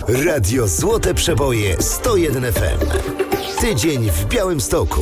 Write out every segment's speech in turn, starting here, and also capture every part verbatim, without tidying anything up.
Radio Złote Przeboje sto jeden F M. Tydzień w Białymstoku.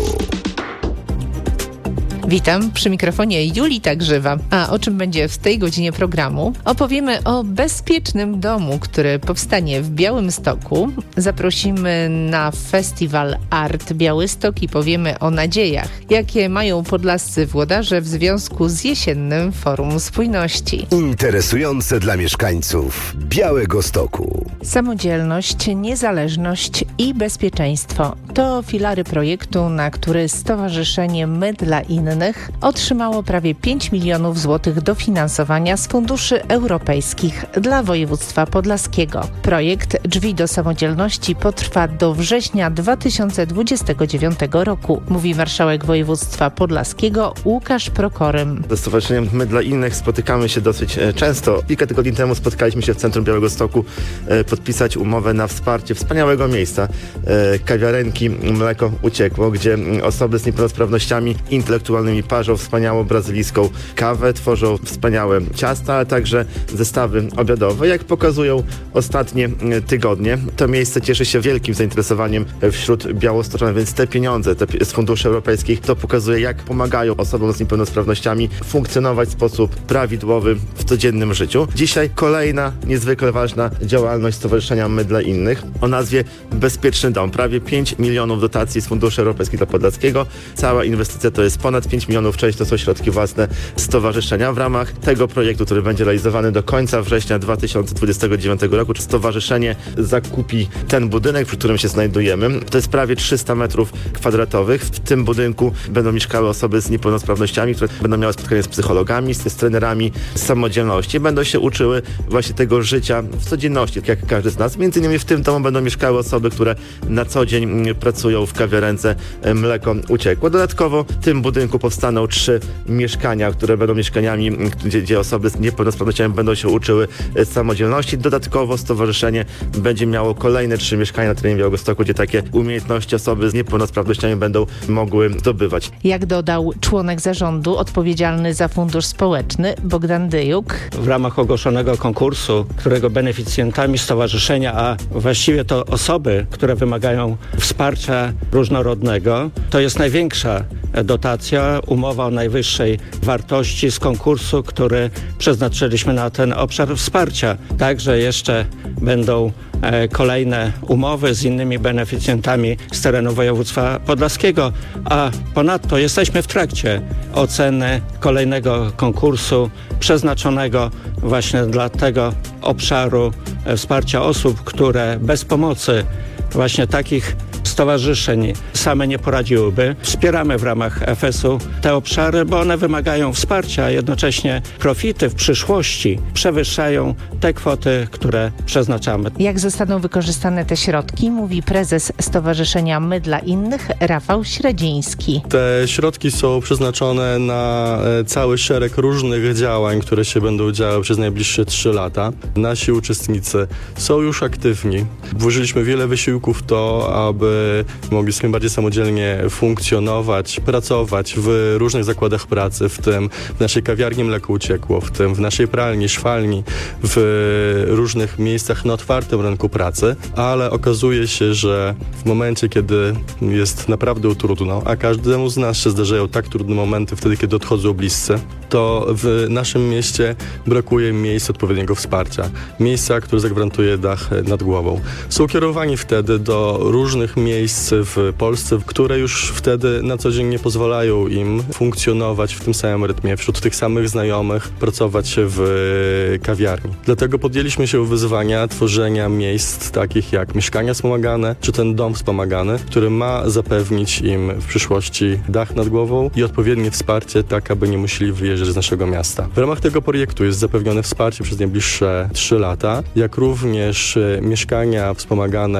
Witam, przy mikrofonie Julita Grzywa. A o czym będzie w tej godzinie programu? Opowiemy o bezpiecznym domu, który powstanie w Białymstoku. Zaprosimy na festiwal Art Białystok i powiemy o nadziejach, jakie mają podlascy włodarze w związku z jesiennym Forum Spójności. Interesujące dla mieszkańców Białegostoku. Samodzielność, niezależność i bezpieczeństwo to filary projektu, na który Stowarzyszenie My dla Innych otrzymało prawie pięć milionów złotych dofinansowania z funduszy europejskich dla województwa podlaskiego. Projekt Drzwi do Samodzielności potrwa do września dwa tysiące dwudziestego dziewiątego roku, mówi marszałek województwa podlaskiego Łukasz Prokorym. Ze Stowarzyszeniem My dla Innych spotykamy się dosyć często. Kilka tygodni temu spotkaliśmy się w centrum Białegostoku podpisać umowę na wsparcie wspaniałego miejsca, kawiarenki Mleko Uciekło, gdzie osoby z niepełnosprawnościami intelektualnymi parzą wspaniałą brazylijską kawę, tworzą wspaniałe ciasta, ale także zestawy obiadowe. Jak pokazują ostatnie tygodnie, to miejsce cieszy się wielkim zainteresowaniem wśród białostoczan, więc te pieniądze te z funduszy europejskich to pokazuje, jak pomagają osobom z niepełnosprawnościami funkcjonować w sposób prawidłowy w codziennym życiu. Dzisiaj kolejna niezwykle ważna działalność Stowarzyszenia My dla Innych o nazwie Bezpieczny Dom. Prawie pięć milionów dotacji z funduszy europejskich dla Podlaskiego. Cała inwestycja to jest ponad pięć milionów, część to są środki własne stowarzyszenia. W ramach tego projektu, który będzie realizowany do końca września dwa tysiące dwudziestego dziewiątego roku, stowarzyszenie zakupi ten budynek, przy którym się znajdujemy. To jest prawie trzysta metrów kwadratowych. W tym budynku będą mieszkały osoby z niepełnosprawnościami, które będą miały spotkanie z psychologami, z trenerami samodzielności. Będą się uczyły właśnie tego życia w codzienności, jak każdy z nas. Między innymi w tym domu będą mieszkały osoby, które na co dzień pracują w kawiarence Mleko Uciekło. Dodatkowo w tym budynku powstaną trzy mieszkania, które będą mieszkaniami, gdzie, gdzie osoby z niepełnosprawnościami będą się uczyły samodzielności. Dodatkowo stowarzyszenie będzie miało kolejne trzy mieszkania na terenie Białegostoku, gdzie takie umiejętności osoby z niepełnosprawnościami będą mogły zdobywać. Jak dodał członek zarządu odpowiedzialny za fundusz społeczny Bogdan Dyjuk. W ramach ogłoszonego konkursu, którego beneficjentami stowarzyszenia, a właściwie to osoby, które wymagają wsparcia różnorodnego, to jest największa dotacja, umowa o najwyższej wartości z konkursu, który przeznaczyliśmy na ten obszar wsparcia. Także jeszcze będą e, kolejne umowy z innymi beneficjentami z terenu województwa podlaskiego, a ponadto jesteśmy w trakcie oceny kolejnego konkursu przeznaczonego właśnie dla tego obszaru e, wsparcia osób, które bez pomocy właśnie takich stowarzyszeń same nie poradziłyby. Wspieramy w ramach F S u te obszary, bo one wymagają wsparcia, a jednocześnie profity w przyszłości przewyższają te kwoty, które przeznaczamy. Jak zostaną wykorzystane te środki, mówi prezes Stowarzyszenia My dla Innych Rafał Średziński. Te środki są przeznaczone na cały szereg różnych działań, które się będą działy przez najbliższe trzy lata. Nasi uczestnicy są już aktywni. Włożyliśmy wiele wysiłków w to, aby mogli sobie bardziej samodzielnie funkcjonować, pracować w różnych zakładach pracy, w tym w naszej kawiarni Mleko Uciekło, w tym w naszej pralni, szwalni, w różnych miejscach na otwartym rynku pracy, ale okazuje się, że w momencie, kiedy jest naprawdę trudno, a każdemu z nas się zdarzają tak trudne momenty wtedy, kiedy odchodzą bliscy, to w naszym mieście brakuje miejsc odpowiedniego wsparcia. Miejsca, które zagwarantuje dach nad głową. Są kierowani wtedy do różnych miejsc w Polsce, które już wtedy na co dzień nie pozwalają im funkcjonować w tym samym rytmie, wśród tych samych znajomych, pracować w kawiarni. Dlatego podjęliśmy się wyzwania tworzenia miejsc takich jak mieszkania wspomagane, czy ten dom wspomagany, który ma zapewnić im w przyszłości dach nad głową i odpowiednie wsparcie, tak aby nie musieli wyjeżdżać z naszego miasta. W ramach tego projektu jest zapewnione wsparcie przez najbliższe trzy lata, jak również mieszkania wspomagane, które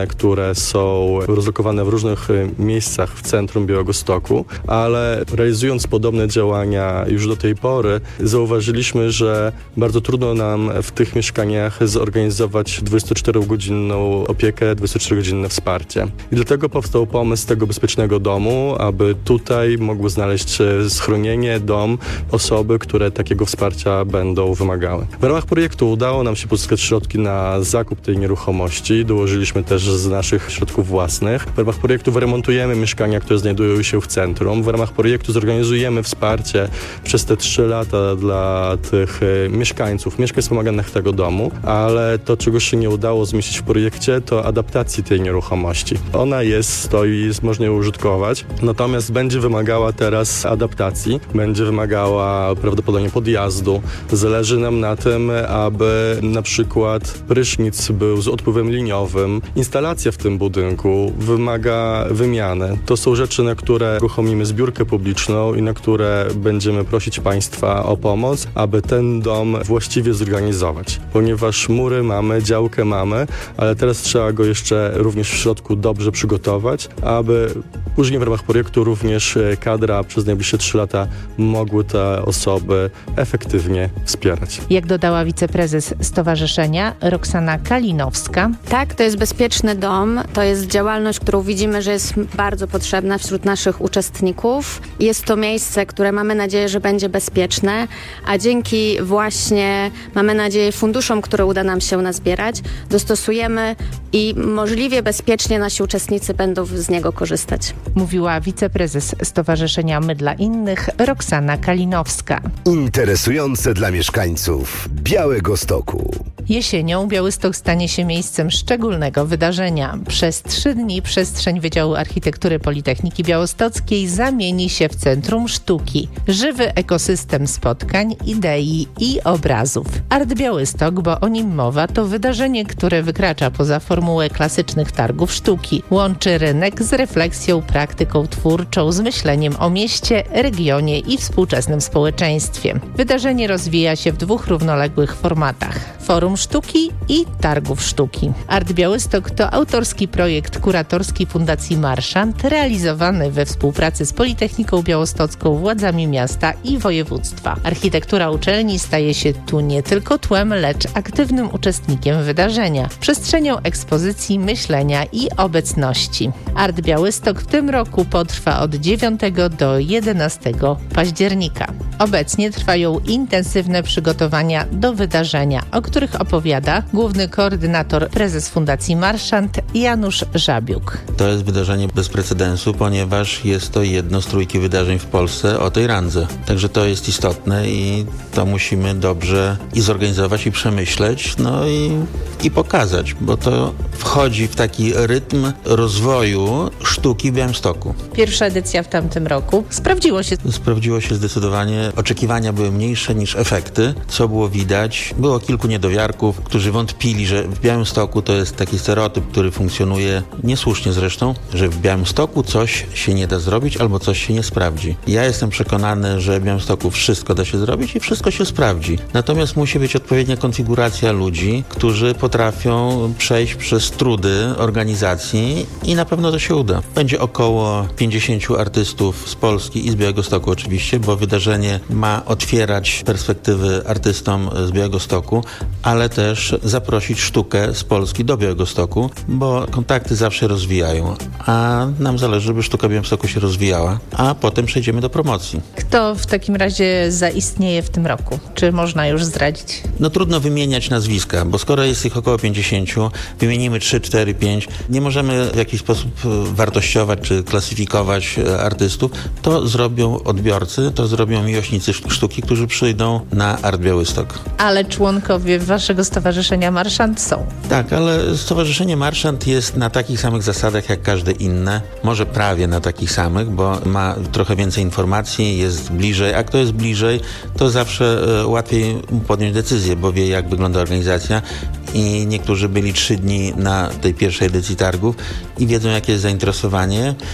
które są rozlokowane w różnych miejscach w centrum Białegostoku, ale realizując podobne działania już do tej pory, zauważyliśmy, że bardzo trudno nam w tych mieszkaniach zorganizować dwudziestoczterogodzinną opiekę, dwudziestoczterogodzinne wsparcie. I dlatego powstał pomysł tego bezpiecznego domu, aby tutaj mogły znaleźć schronienie, dom osoby, które takiego wsparcia będą wymagały. W ramach projektu udało nam się pozyskać środki na zakup tej nieruchomości. Dołożyliśmy też z naszych środków własnych. W ramach projektu wyremontujemy mieszkania, które znajdują się w centrum. W ramach projektu zorganizujemy wsparcie przez te trzy lata dla tych mieszkańców, mieszkań wspomaganych tego domu, ale to, czego się nie udało zmieścić w projekcie, to adaptacji tej nieruchomości. Ona jest, stoi, jest, można ją użytkować, natomiast będzie wymagała teraz adaptacji, będzie wymagała prawdopodobnie podjazdu. Zależy nam na tym, aby na przykład prysznic był z odpływem liniowym. Instalacja w tym budynku wymaga wymiany. To są rzeczy, na które uruchomimy zbiórkę publiczną i na które będziemy prosić Państwa o pomoc, aby ten dom właściwie zorganizować. Ponieważ mury mamy, działkę mamy, ale teraz trzeba go jeszcze również w środku dobrze przygotować, aby później w ramach projektu również kadra przez najbliższe trzy lata mogły te osoby efektywnie wspierać. Jak dodała wiceprezes stowarzyszenia Roxana Kalinowska. Tak, to jest bezpieczny dom. To jest działalność, którą widzimy, że jest bardzo potrzebna wśród naszych uczestników. Jest to miejsce, które mamy nadzieję, że będzie bezpieczne, a dzięki właśnie, mamy nadzieję, funduszom, które uda nam się nazbierać, dostosujemy i możliwie bezpiecznie nasi uczestnicy będą z niego korzystać. Mówiła wiceprezes Stowarzyszenia My dla Innych Roxana Kalinowska. Interesujące dla mieszkańców Białegostoku. Jesienią Białystok stanie się miejscem szczególnego wydarzenia. Przez trzy dni przestrzeń Wydziału Architektury Politechniki Białostockiej zamieni się w centrum sztuki. Żywy ekosystem spotkań, idei i obrazów. Art Białystok, bo o nim mowa, to wydarzenie, które wykracza poza formułę klasycznych targów sztuki. Łączy rynek z refleksją, praktyką twórczą, z myśleniem o mieście, regionie i współczesnym społeczeństwie. Wydarzenie rozwija się w dwóch równoległych formatach. Forum Sztuki i Targów Sztuki. Art Białystok to autorski projekt kuratorski Fundacji Marszant, realizowany we współpracy z Politechniką Białostocką, władzami miasta i województwa. Architektura uczelni staje się tu nie tylko tłem, lecz aktywnym uczestnikiem wydarzenia, przestrzenią ekspozycji, myślenia i obecności. Art Białystok w tym roku potrwa od dziewiątego do jedenastego października. Obecnie trwają intensywne przygotowania do wydarzenia, o których opowiada główny koordynator, prezes Fundacji Marszant Janusz Żabiuk. To jest wydarzenie bez precedensu, ponieważ jest to jedno z trójki wydarzeń w Polsce o tej randze. Także to jest istotne i to musimy dobrze i zorganizować, i przemyśleć, no i, i pokazać, bo to wchodzi w taki rytm rozwoju sztuki w Białymstoku. Pierwsza edycja w tamtym roku sprawdziło się. Sprawdziło się zdecydowanie. Oczekiwania były mniejsze niż efekty, co było widać. Było kilku niedowiarków, którzy wątpili, że w Białymstoku to jest taki stereotyp, który funkcjonuje niesłusznie zresztą, że w Białymstoku coś się nie da zrobić albo coś się nie sprawdzi. Ja jestem przekonany, że w Białymstoku wszystko da się zrobić i wszystko się sprawdzi. Natomiast musi być odpowiednia konfiguracja ludzi, którzy potrafią przejść przez trudy organizacji i na pewno to się uda. Będzie około pięćdziesięciu artystów z Polski i z Białegostoku oczywiście, bo wydarzenie ma otwierać perspektywy artystom z Białegostoku, ale też zaprosić sztukę z Polski do Białegostoku, bo kontakty zawsze rozwijają, a nam zależy, żeby sztuka w Białymstoku się rozwijała, a potem przejdziemy do promocji. Kto w takim razie zaistnieje w tym roku? Czy można już zdradzić? No trudno wymieniać nazwiska, bo skoro jest ich około pięćdziesięciu, wymienimy trzy, cztery, pięć, nie możemy w jakiś sposób wartościować czy klasyfikować artystów. To zrobią odbiorcy, to zrobią miłośnicy sztuki, którzy przyjdą na Art Białystok. Ale członkowie waszego stowarzyszenia Marszant są. Tak, ale Stowarzyszenie Marszant jest na takich samych zasadach jak każde inne. Może prawie na takich samych, bo ma trochę więcej informacji, jest bliżej. A kto jest bliżej, to zawsze łatwiej podjąć decyzję, bo wie, jak wygląda organizacja. I niektórzy byli trzy dni na tej pierwszej edycji targów i wiedzą, jakie jest zainteresowanie.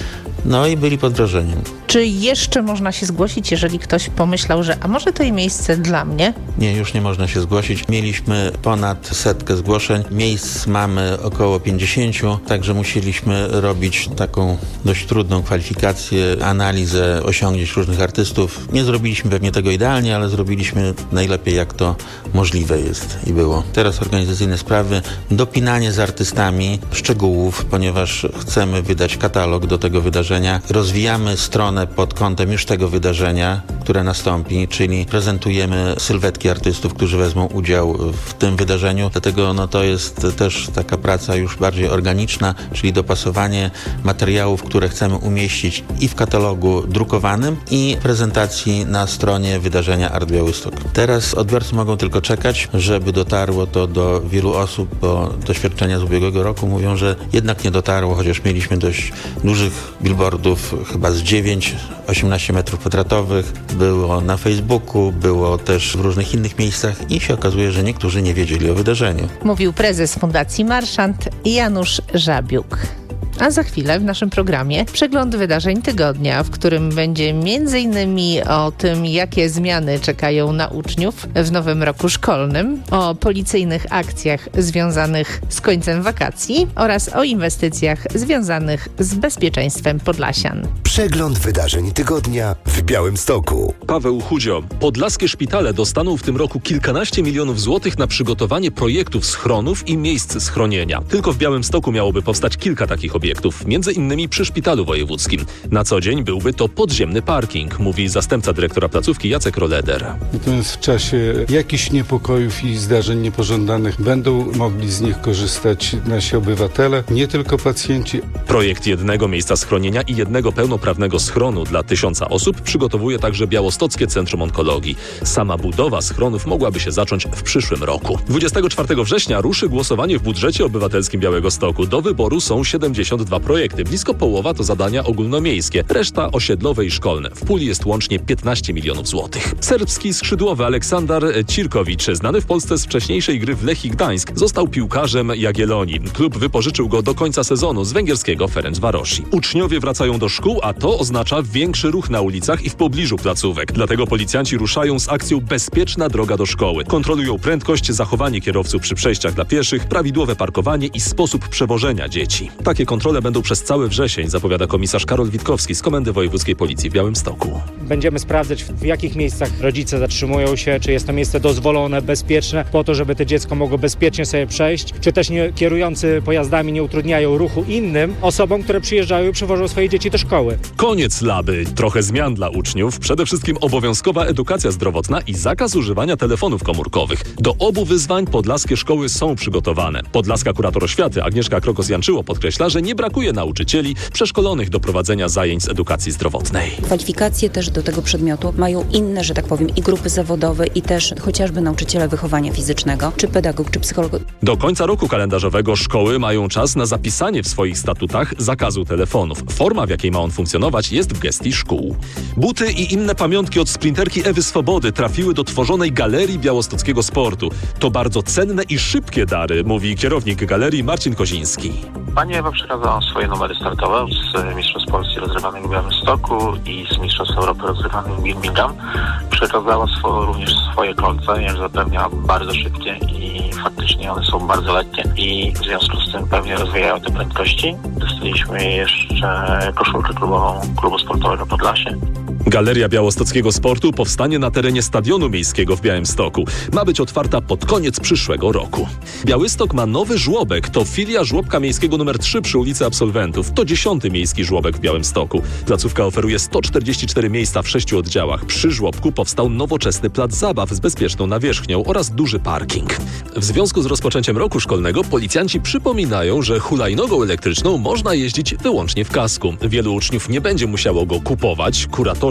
No i byli pod wrażeniem. Czy jeszcze można się zgłosić, jeżeli ktoś pomyślał, że a może to i miejsce dla mnie? Nie, już nie można się zgłosić. Mieliśmy ponad setkę zgłoszeń. Miejsc mamy około pięćdziesięciu, także musieliśmy robić taką dość trudną kwalifikację, analizę osiągnięć różnych artystów. Nie zrobiliśmy pewnie tego idealnie, ale zrobiliśmy najlepiej, jak to możliwe jest i było. Teraz organizacyjne sprawy, dopinanie z artystami szczegółów, ponieważ chcemy wydać katalog do tego wydarzenia. Rozwijamy stronę pod kątem już tego wydarzenia, które nastąpi, czyli prezentujemy sylwetki artystów, którzy wezmą udział w tym wydarzeniu. Dlatego no, to jest też taka praca już bardziej organiczna, czyli dopasowanie materiałów, które chcemy umieścić i w katalogu drukowanym, i prezentacji na stronie wydarzenia Art Białystok. Teraz odbiorcy mogą tylko czekać, żeby dotarło to do wielu osób, bo doświadczenia z ubiegłego roku mówią, że jednak nie dotarło, chociaż mieliśmy dość dużych billboardów, chyba z dziewięć, osiemnaście metrów kwadratowych. Było na Facebooku, było też w różnych innych miejscach i się okazuje, że niektórzy nie wiedzieli o wydarzeniu. Mówił prezes Fundacji Marszant Janusz Żabiuk. A za chwilę w naszym programie przegląd wydarzeń tygodnia, w którym będzie między innymi o tym, jakie zmiany czekają na uczniów w nowym roku szkolnym, o policyjnych akcjach związanych z końcem wakacji oraz o inwestycjach związanych z bezpieczeństwem Podlasian. Przegląd wydarzeń tygodnia w Białymstoku. Paweł Chudzio. Podlaskie szpitale dostaną w tym roku kilkanaście milionów złotych na przygotowanie projektów schronów i miejsc schronienia. Tylko w Białymstoku miałoby powstać kilka takich obiektów. Między innymi przy Szpitalu Wojewódzkim. Na co dzień byłby to podziemny parking, mówi zastępca dyrektora placówki Jacek Roleder. Natomiast w czasie jakichś niepokojów i zdarzeń niepożądanych będą mogli z nich korzystać nasi obywatele, nie tylko pacjenci. Projekt jednego miejsca schronienia i jednego pełnoprawnego schronu dla tysiąca osób przygotowuje także Białostockie Centrum Onkologii. Sama budowa schronów mogłaby się zacząć w przyszłym roku. dwudziestego czwartego września ruszy głosowanie w budżecie obywatelskim Białegostoku. Do wyboru są siedemdziesiąt dwa projekty. Blisko połowa to zadania ogólnomiejskie, reszta osiedlowe i szkolne. W puli jest łącznie piętnaście milionów złotych. Serbski skrzydłowy Aleksandar Cirkowicz, znany w Polsce z wcześniejszej gry w Lechii Gdańsk, został piłkarzem Jagiellonii. Klub wypożyczył go do końca sezonu z węgierskiego Ferencvarosi. Uczniowie wracają do szkół, a to oznacza większy ruch na ulicach i w pobliżu placówek. Dlatego policjanci ruszają z akcją Bezpieczna droga do szkoły. Kontrolują prędkość, zachowanie kierowców przy przejściach dla pieszych, prawidłowe parkowanie i sposób przewożenia dzieci. Takie kontrole będą przez cały wrzesień, zapowiada komisarz Karol Witkowski z Komendy Wojewódzkiej Policji w Białymstoku. Będziemy sprawdzać, w jakich miejscach rodzice zatrzymują się, czy jest to miejsce dozwolone, bezpieczne, po to, żeby to dziecko mogło bezpiecznie sobie przejść, czy też nie, kierujący pojazdami nie utrudniają ruchu innym osobom, które przyjeżdżają i przywożą swoje dzieci do szkoły. Koniec laby. Trochę zmian dla uczniów. Przede wszystkim obowiązkowa edukacja zdrowotna i zakaz używania telefonów komórkowych. Do obu wyzwań podlaskie szkoły są przygotowane. Podlaska kurator oświaty Agnieszka Krokos-Janczyło podkreśla, że nie brakuje nauczycieli przeszkolonych do prowadzenia zajęć z edukacji zdrowotnej. Kwalifikacje też do tego przedmiotu mają inne, że tak powiem, i grupy zawodowe, i też chociażby nauczyciele wychowania fizycznego, czy pedagog, czy psycholog. Do końca roku kalendarzowego szkoły mają czas na zapisanie w swoich statutach zakazu telefonów. Forma, w jakiej ma on funkcjonować, jest w gestii szkół. Buty i inne pamiątki od sprinterki Ewy Swobody trafiły do tworzonej Galerii Białostockiego Sportu. To bardzo cenne i szybkie dary, mówi kierownik galerii Marcin Koziński. Pani Ewa przekazała swoje numery startowe z Mistrzostw Polski rozgrywanych w Białymstoku i z Mistrzostw Europy rozgrywanych w Birmingham. Przekazała swo, również swoje kolce, jak zapewnia, bardzo szybkie i faktycznie one są bardzo lekkie i w związku z tym pewnie rozwijają te prędkości. Dostaliśmy jeszcze koszulkę klubową Klubu Sportowego Podlasie. Galeria Białostockiego Sportu powstanie na terenie Stadionu Miejskiego w Białymstoku. Ma być otwarta pod koniec przyszłego roku. Białystok ma nowy żłobek. To filia żłobka miejskiego numer trzy przy ulicy Absolwentów. To dziesiąty miejski żłobek w Białymstoku. Placówka oferuje sto czterdzieści cztery miejsca w sześciu oddziałach. Przy żłobku powstał nowoczesny plac zabaw z bezpieczną nawierzchnią oraz duży parking. W związku z rozpoczęciem roku szkolnego policjanci przypominają, że hulajnogą elektryczną można jeździć wyłącznie w kasku. Wielu uczniów nie będzie musiało go kupować. Kuratorzy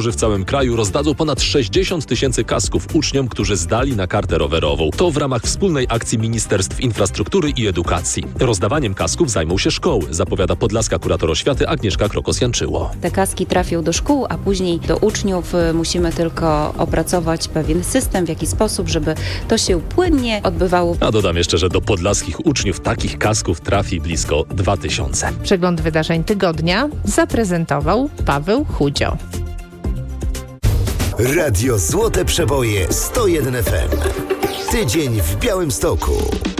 organizatorzy w całym kraju rozdadzą ponad sześćdziesiąt tysięcy kasków uczniom, którzy zdali na kartę rowerową. To w ramach wspólnej akcji Ministerstw Infrastruktury i Edukacji. Rozdawaniem kasków zajmą się szkoły, zapowiada podlaska kurator oświaty Agnieszka Krokos-Janczyło. Te kaski trafią do szkół, a później do uczniów. Musimy tylko opracować pewien system, w jaki sposób, żeby to się płynnie odbywało. A dodam jeszcze, że do podlaskich uczniów takich kasków trafi blisko dwa tysiące. Przegląd wydarzeń tygodnia zaprezentował Paweł Chudzio. Radio Złote Przeboje sto jeden F M. Tydzień w Białymstoku.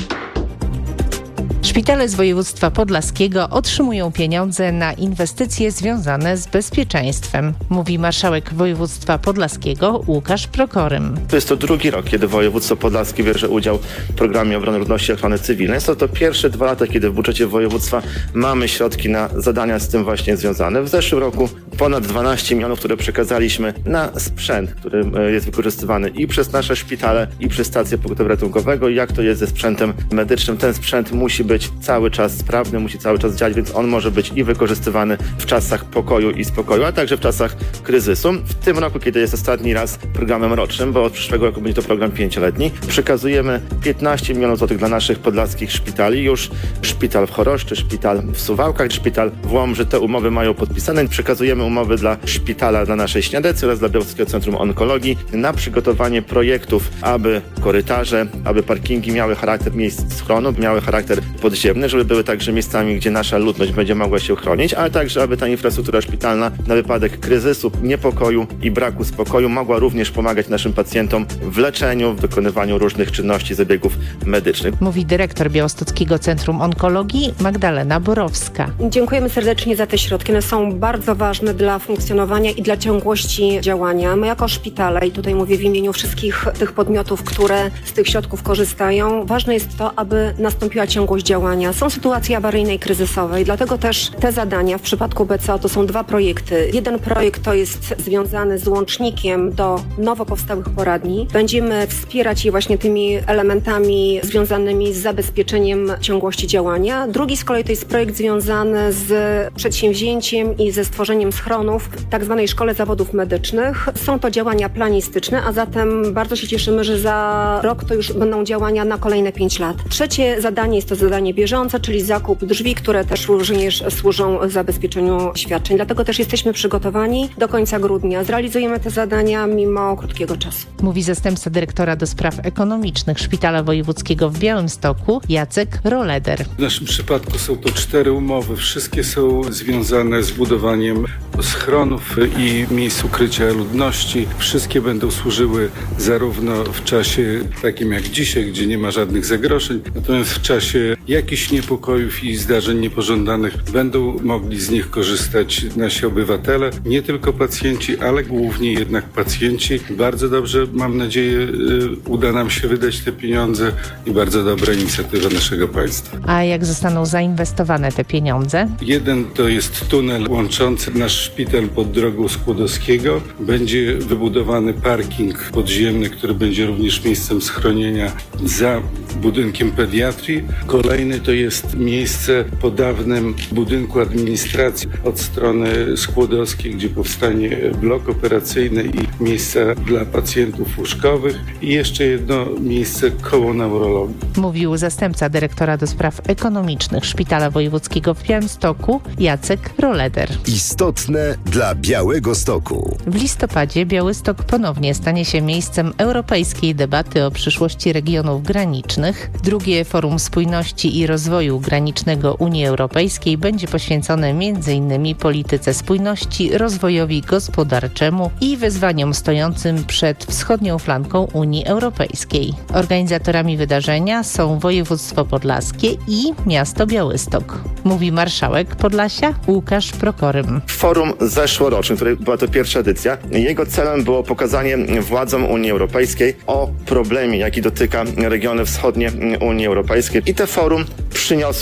Szpitale z województwa podlaskiego otrzymują pieniądze na inwestycje związane z bezpieczeństwem, mówi marszałek województwa podlaskiego Łukasz Prokorym. To jest to drugi rok, kiedy województwo podlaskie bierze udział w programie obrony ludności i ochrony cywilnej. Jest to to pierwsze dwa lata, kiedy w budżecie województwa mamy środki na zadania z tym właśnie związane. W zeszłym roku ponad dwanaście milionów, które przekazaliśmy na sprzęt, który jest wykorzystywany i przez nasze szpitale, i przez stacje pogotowia ratunkowego. Jak to jest ze sprzętem medycznym? Ten sprzęt musi być cały czas sprawny, musi cały czas działać, więc on może być i wykorzystywany w czasach pokoju i spokoju, a także w czasach kryzysu. W tym roku, kiedy jest ostatni raz programem rocznym, bo od przyszłego roku będzie to program pięcioletni, przekazujemy piętnaście milionów złotych dla naszych podlaskich szpitali. Już szpital w Choroszczy, szpital w Suwałkach, szpital w Łomży te umowy mają podpisane. Przekazujemy umowy dla szpitala dla naszej Śniadecy oraz dla Białostockiego Centrum Onkologii na przygotowanie projektów, aby korytarze, aby parkingi miały charakter miejsc schronu, miały charakter podziemny, żeby były także miejscami, gdzie nasza ludność będzie mogła się chronić, ale także, aby ta infrastruktura szpitalna na wypadek kryzysu, niepokoju i braku spokoju mogła również pomagać naszym pacjentom w leczeniu, w wykonywaniu różnych czynności, zabiegów medycznych. Mówi dyrektor Białostockiego Centrum Onkologii Magdalena Borowska. Dziękujemy serdecznie za te środki. One są bardzo ważne dla funkcjonowania i dla ciągłości działania. My jako szpitale, i tutaj mówię w imieniu wszystkich tych podmiotów, które z tych środków korzystają, ważne jest to, aby nastąpiła ciągłość działania. Są sytuacje awaryjne i kryzysowe i dlatego też te zadania w przypadku B C O to są dwa projekty. Jeden projekt to jest związany z łącznikiem do nowo powstałych poradni. Będziemy wspierać je właśnie tymi elementami związanymi z zabezpieczeniem ciągłości działania. Drugi z kolei to jest projekt związany z przedsięwzięciem i ze stworzeniem schronów w tak zwanej Szkole Zawodów Medycznych. Są to działania planistyczne, a zatem bardzo się cieszymy, że za rok to już będą działania na kolejne pięć lat. Trzecie zadanie jest to zadanie bieżące, czyli zakup drzwi, które też również służą zabezpieczeniu świadczeń. Dlatego też jesteśmy przygotowani do końca grudnia. Zrealizujemy te zadania mimo krótkiego czasu. Mówi zastępca dyrektora do spraw ekonomicznych Szpitala Wojewódzkiego w Białymstoku Jacek Roleder. W naszym przypadku są to cztery umowy. Wszystkie są związane z budowaniem schronów i miejsc ukrycia ludności. Wszystkie będą służyły zarówno w czasie takim jak dzisiaj, gdzie nie ma żadnych zagrożeń, natomiast w czasie jakichś niepokojów i zdarzeń niepożądanych będą mogli z nich korzystać nasi obywatele, nie tylko pacjenci, ale głównie jednak pacjenci. Bardzo dobrze, mam nadzieję, uda nam się wydać te pieniądze i bardzo dobra inicjatywa naszego państwa. A jak zostaną zainwestowane te pieniądze? Jeden to jest tunel łączący nasz szpital pod drogą Skłodowskiego. Będzie wybudowany parking podziemny, który będzie również miejscem schronienia za budynkiem pediatrii. Kolejny to jest miejsce po dawnym budynku administracji od strony Skłodowskiej, gdzie powstanie blok operacyjny i miejsca dla pacjentów łóżkowych i jeszcze jedno miejsce koło neurologii. Mówił zastępca dyrektora do spraw ekonomicznych Szpitala Wojewódzkiego w Białymstoku Jacek Roleder. Istotne dla Białegostoku. W listopadzie Białystok ponownie stanie się miejscem europejskiej debaty o przyszłości regionów granicznych. Drugie Forum Spójności i Rozwoju Granicznego Unii Europejskiej będzie poświęcone między innymi polityce spójności, rozwojowi gospodarczemu i wyzwaniom stojącym przed wschodnią flanką Unii Europejskiej. Organizatorami wydarzenia są województwo podlaskie i miasto Białystok. Mówi marszałek Podlasia Łukasz Prokorym. Forum zeszłoroczne, której była to pierwsza edycja, jego celem było pokazanie władzom Unii Europejskiej o problemie, jaki dotyka regiony wschodnie Unii Europejskiej. I to forum przyniosło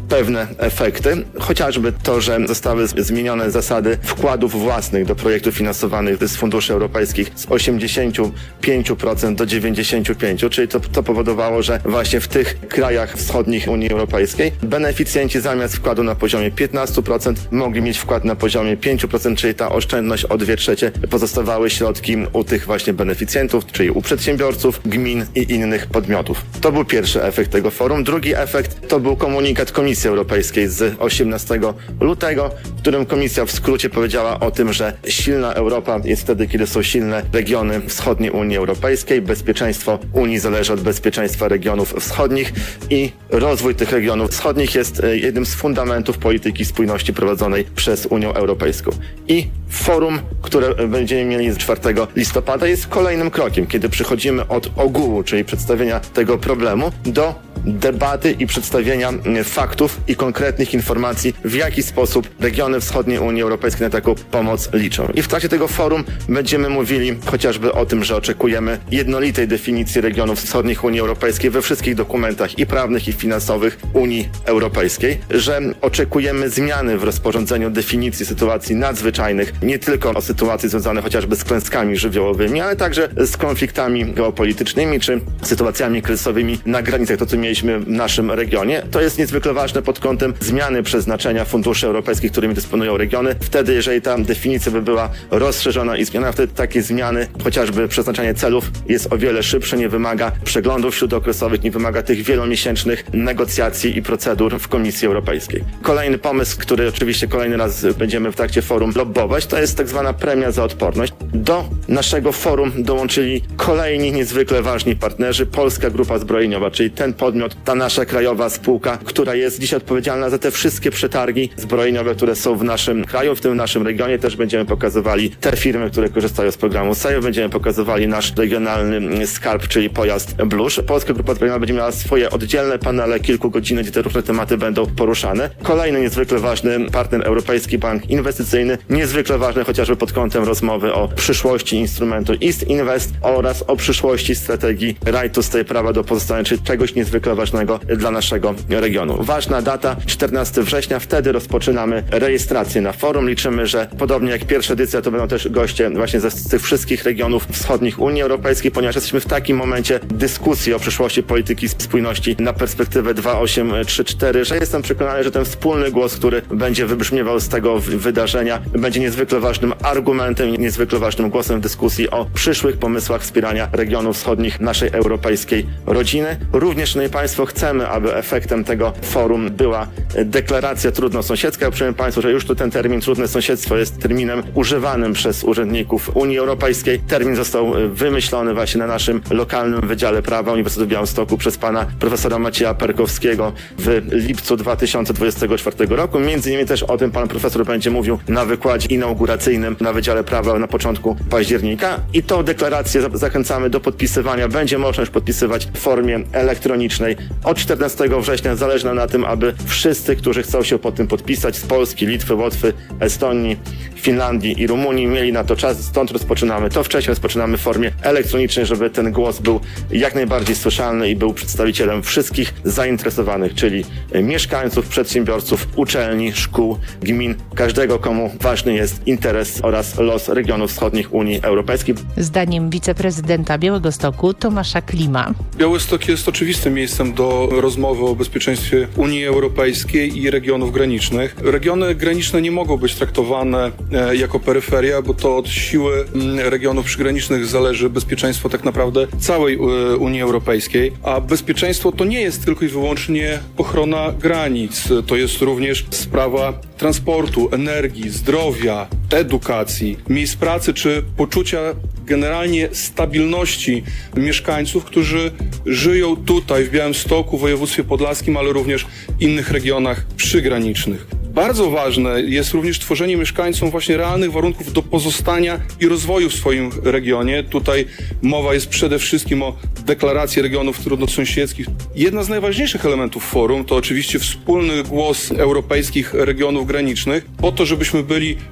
pewne efekty, chociażby to, że zostały zmienione zasady wkładów własnych do projektów finansowanych z funduszy europejskich z osiemdziesiąt pięć procent do dziewięćdziesiąt pięć procent, czyli to, to powodowało, że właśnie w tych krajach wschodnich Unii Europejskiej beneficjenci zamiast wkładu na poziomie piętnaście procent mogli mieć wkład na poziomie pięć procent, czyli ta oszczędność o dwie trzecie pozostawały środki u tych właśnie beneficjentów, czyli u przedsiębiorców, gmin i innych podmiotów. To był pierwszy efekt tego forum. Drugi efekt to był komunikat Komisji Europejskiej z osiemnastego lutego, w którym Komisja w skrócie powiedziała o tym, że silna Europa jest wtedy, kiedy są silne regiony wschodniej Unii Europejskiej. Bezpieczeństwo Unii zależy od bezpieczeństwa regionów wschodnich i rozwój tych regionów wschodnich jest jednym z fundamentów polityki spójności prowadzonej przez Unię Europejską. I forum, które będziemy mieli czwartego listopada, jest kolejnym krokiem, kiedy przechodzimy od ogółu, czyli przedstawienia tego problemu, do debaty i przedstawienia faktów i konkretnych informacji, w jaki sposób regiony wschodniej Unii Europejskiej na taką pomoc liczą. I w trakcie tego forum będziemy mówili chociażby o tym, że oczekujemy jednolitej definicji regionów wschodnich Unii Europejskiej we wszystkich dokumentach i prawnych, i finansowych Unii Europejskiej, że oczekujemy zmiany w rozporządzeniu definicji sytuacji nadzwyczajnych, nie tylko o sytuacji związanych chociażby z klęskami żywiołowymi, ale także z konfliktami geopolitycznymi czy sytuacjami kryzysowymi na granicach, to co mieliśmy w naszym regionie. To jest niezwykle ważne pod kątem zmiany przeznaczenia funduszy europejskich, którymi dysponują regiony. Wtedy, jeżeli ta definicja by była rozszerzona i zmiana, wtedy takie zmiany, chociażby przeznaczenie celów jest o wiele szybsze, nie wymaga przeglądów śródokresowych, nie wymaga tych wielomiesięcznych negocjacji i procedur w Komisji Europejskiej. Kolejny pomysł, który oczywiście kolejny raz będziemy w trakcie forum lobbować, to jest tak zwana premia za odporność. Do naszego forum dołączyli kolejni niezwykle ważni partnerzy, Polska Grupa Zbrojeniowa, czyli ten podmiot, ta nasza krajowa spółka, która jest dzisiaj odpowiedzialna za te wszystkie przetargi zbrojeniowe, które są w naszym kraju, w tym w naszym regionie. Też będziemy pokazywali te firmy, które korzystają z programu S E J, będziemy pokazywali nasz regionalny skarb, czyli pojazd Blusz. Polska Grupa Zbrojeniowa będzie miała swoje oddzielne panele, kilkugodzinne, gdzie te różne tematy będą poruszane. Kolejny niezwykle ważny partner, Europejski Bank Inwestycyjny, niezwykle ważny chociażby pod kątem rozmowy o przyszłości instrumentu East Invest oraz o przyszłości strategii Right to Stay, prawa do pozostania, czyli czegoś niezwykle ważnego dla naszego regionu. Ważna data, czternastego września, wtedy rozpoczynamy rejestrację na forum. Liczymy, że podobnie jak pierwsza edycja, to będą też goście właśnie z tych wszystkich regionów wschodnich Unii Europejskiej, ponieważ jesteśmy w takim momencie dyskusji o przyszłości polityki spójności na perspektywę dwa tysiące osiemdziesiąt trzy cztery, że jestem przekonany, że ten wspólny głos, który będzie wybrzmiewał z tego wydarzenia, będzie niezwykle ważnym argumentem i niezwykle ważnym głosem w dyskusji o przyszłych pomysłach wspierania regionów wschodnich naszej europejskiej rodziny. Również, szanowni Państwo, chcemy, aby efektem tego forum była deklaracja trudnosąsiedzka. Przypomnę Państwu, że już tu ten termin trudne sąsiedztwo jest terminem używanym przez urzędników Unii Europejskiej. Termin został wymyślony właśnie na naszym lokalnym Wydziale Prawa Uniwersytetu w Białymstoku przez pana profesora Macieja Perkowskiego w lipcu dwa tysiące dwudziestego czwartego roku. Między innymi też o tym pan profesor będzie mówił na wykładzie inauguracyjnym na Wydziale Prawa na początku października. I tą deklarację zachęcamy do podpisywania. Będzie można już podpisywać w formie elektronicznej. Od czternastego września zależy nam na tym, aby wszyscy, którzy chcą się pod tym podpisać z Polski, Litwy, Łotwy, Estonii, Finlandii i Rumunii, mieli na to czas. Stąd rozpoczynamy. To wcześniej rozpoczynamy w formie elektronicznej, żeby ten głos był jak najbardziej słyszalny i był przedstawicielem wszystkich zainteresowanych, czyli mieszkańców, przedsiębiorców, uczelni, szkół, gmin, każdego, komu ważny jest interes oraz los regionów wschodnich Unii Europejskiej. Zdaniem wiceprezydenta Białegostoku Tomasza Klima. Białystok jest oczywistym miejscem do rozmowy o bezpieczeństwie Unii Europejskiej i regionów granicznych. Regiony graniczne nie mogą być traktowane e, jako peryferia, bo to od siły m, regionów przygranicznych zależy bezpieczeństwo tak naprawdę całej e, Unii Europejskiej, a bezpieczeństwo to nie jest tylko i wyłącznie ochrona granic, to jest również sprawa transportu, energii, zdrowia, edukacji, miejsc pracy czy poczucia generalnie stabilności mieszkańców, którzy żyją tutaj w Białymstoku, w województwie podlaskim, ale również w innych regionach przygranicznych. Bardzo ważne jest również tworzenie mieszkańcom właśnie realnych warunków do pozostania i rozwoju w swoim regionie. Tutaj mowa jest przede wszystkim o deklaracji regionów trudnosąsiedzkich. Jedna z najważniejszych elementów forum to oczywiście wspólny głos europejskich regionów granicznych, po to, żebyśmy byli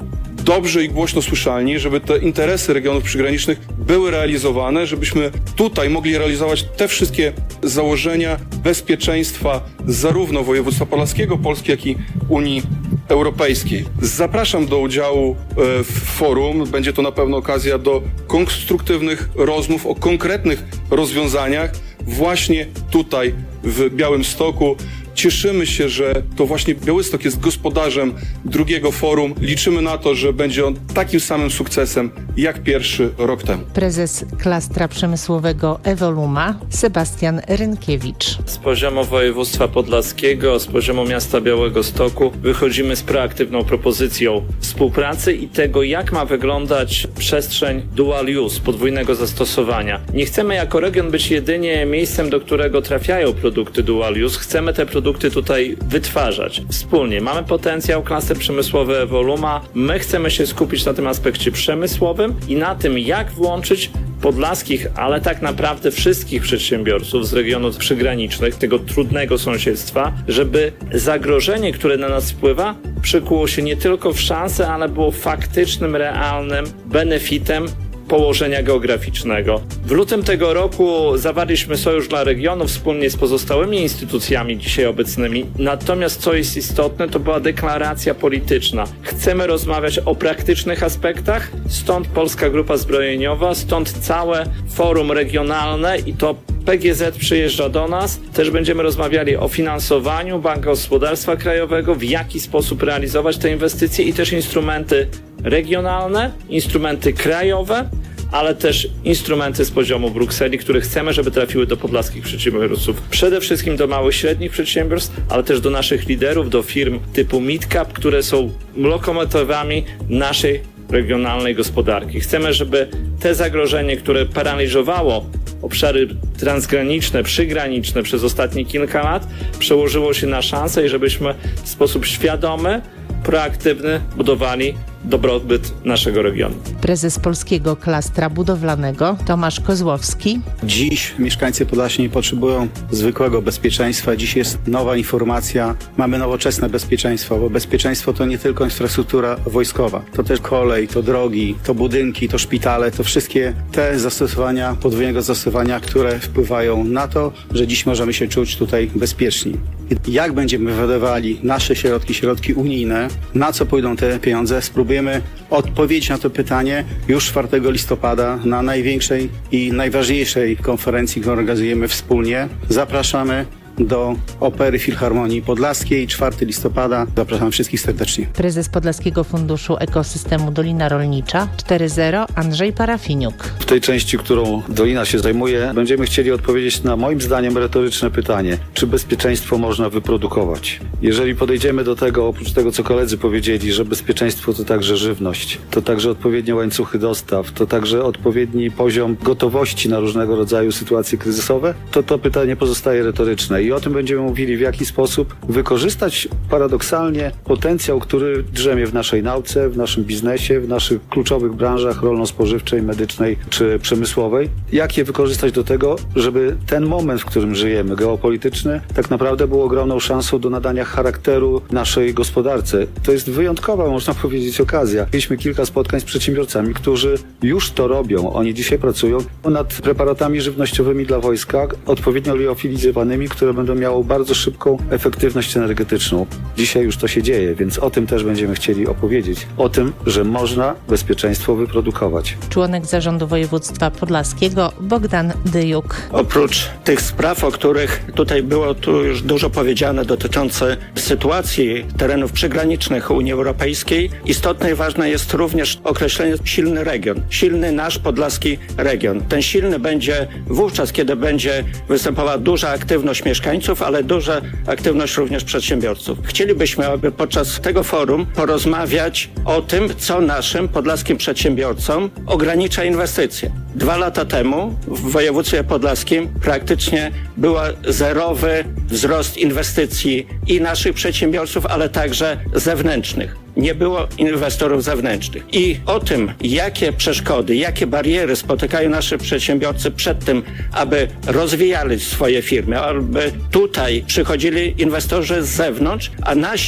dobrze i głośno słyszalni, żeby te interesy regionów przygranicznych były realizowane, żebyśmy tutaj mogli realizować te wszystkie założenia bezpieczeństwa zarówno województwa podlaskiego, Polski, jak i Unii Europejskiej. Zapraszam do udziału w forum. Będzie to na pewno okazja do konstruktywnych rozmów o konkretnych rozwiązaniach właśnie tutaj w Białymstoku. Cieszymy się, że to właśnie Białystok jest gospodarzem drugiego forum. Liczymy na to, że będzie on takim samym sukcesem jak pierwszy rok temu. Prezes Klastra Przemysłowego Evoluma Sebastian Rynkiewicz. Z poziomu województwa podlaskiego, z poziomu miasta Białegostoku wychodzimy z proaktywną propozycją współpracy i tego, jak ma wyglądać przestrzeń dual use, podwójnego zastosowania. Nie chcemy jako region być jedynie miejscem, do którego trafiają produkty dual use. Chcemy te produkty tutaj wytwarzać wspólnie. Mamy potencjał, klaster przemysłowy Evoluma. My chcemy się skupić na tym aspekcie przemysłowym i na tym, jak włączyć podlaskich, ale tak naprawdę wszystkich przedsiębiorców z regionów przygranicznych, tego trudnego sąsiedztwa, żeby zagrożenie, które na nas wpływa, przekuło się nie tylko w szansę, ale było faktycznym, realnym benefitem położenia geograficznego. W lutym tego roku zawarliśmy Sojusz dla Regionów wspólnie z pozostałymi instytucjami dzisiaj obecnymi. Natomiast co jest istotne, to była deklaracja polityczna. Chcemy rozmawiać o praktycznych aspektach, stąd Polska Grupa Zbrojeniowa, stąd całe forum regionalne i to P G Z przyjeżdża do nas. Też będziemy rozmawiali o finansowaniu Banku Gospodarstwa Krajowego, w jaki sposób realizować te inwestycje i też instrumenty regionalne, instrumenty krajowe, ale też instrumenty z poziomu Brukseli, które chcemy, żeby trafiły do podlaskich przedsiębiorców. Przede wszystkim do małych, średnich przedsiębiorstw, ale też do naszych liderów, do firm typu Midcap, które są lokomotywami naszej regionalnej gospodarki. Chcemy, żeby te zagrożenie, które paraliżowało obszary transgraniczne, przygraniczne przez ostatnie kilka lat, przełożyło się na szansę i żebyśmy w sposób świadomy, proaktywny budowali dobrobyt naszego regionu. Prezes Polskiego Klastra Budowlanego Tomasz Kozłowski. Dziś mieszkańcy Podlasia nie potrzebują zwykłego bezpieczeństwa. Dziś jest nowa informacja. Mamy nowoczesne bezpieczeństwo, bo bezpieczeństwo to nie tylko infrastruktura wojskowa. To też kolej, to drogi, to budynki, to szpitale, to wszystkie te zastosowania, podwójnego zastosowania, które wpływają na to, że dziś możemy się czuć tutaj bezpieczni. Jak będziemy wydawali nasze środki, środki unijne, na co pójdą te pieniądze, spróbujemy odpowiedzieć na to pytanie już czwartego listopada na największej i najważniejszej konferencji, którą organizujemy wspólnie. Zapraszamy do Opery Filharmonii Podlaskiej, czwartego listopada. Zapraszam wszystkich serdecznie. Prezes Podlaskiego Funduszu Ekosystemu Dolina Rolnicza cztery zero Andrzej Parafiniuk. W tej części, którą Dolina się zajmuje, będziemy chcieli odpowiedzieć na moim zdaniem retoryczne pytanie, czy bezpieczeństwo można wyprodukować. Jeżeli podejdziemy do tego, oprócz tego, co koledzy powiedzieli, że bezpieczeństwo to także żywność, to także odpowiednie łańcuchy dostaw, to także odpowiedni poziom gotowości na różnego rodzaju sytuacje kryzysowe, to to pytanie pozostaje retoryczne. I o tym będziemy mówili, w jaki sposób wykorzystać paradoksalnie potencjał, który drzemie w naszej nauce, w naszym biznesie, w naszych kluczowych branżach rolno-spożywczej, medycznej czy przemysłowej. Jak je wykorzystać do tego, żeby ten moment, w którym żyjemy, geopolityczny, tak naprawdę był ogromną szansą do nadania charakteru naszej gospodarce. To jest wyjątkowa, można powiedzieć, okazja. Mieliśmy kilka spotkań z przedsiębiorcami, którzy już to robią. Oni dzisiaj pracują nad preparatami żywnościowymi dla wojska, odpowiednio liofilizowanymi, które będą miały bardzo szybką efektywność energetyczną. Dzisiaj już to się dzieje, więc o tym też będziemy chcieli opowiedzieć. O tym, że można bezpieczeństwo wyprodukować. Członek Zarządu Województwa Podlaskiego Bogdan Dyjuk. Oprócz tych spraw, o których tutaj było tu już dużo powiedziane, dotyczące sytuacji terenów przygranicznych Unii Europejskiej, istotne i ważne jest również określenie silny region. Silny nasz podlaski region. Ten silny będzie wówczas, kiedy będzie występowała duża aktywność mieszkańców, ale duża aktywność również przedsiębiorców. Chcielibyśmy, aby podczas tego forum porozmawiać o tym, co naszym podlaskim przedsiębiorcom ogranicza inwestycje. Dwa lata temu w województwie podlaskim praktycznie był zerowy wzrost inwestycji i naszych przedsiębiorców, ale także zewnętrznych. Nie było inwestorów zewnętrznych. I o tym, jakie przeszkody, jakie bariery spotykają nasi przedsiębiorcy przed tym, aby rozwijali swoje firmy, aby tutaj przychodzili inwestorzy z zewnątrz, a nasi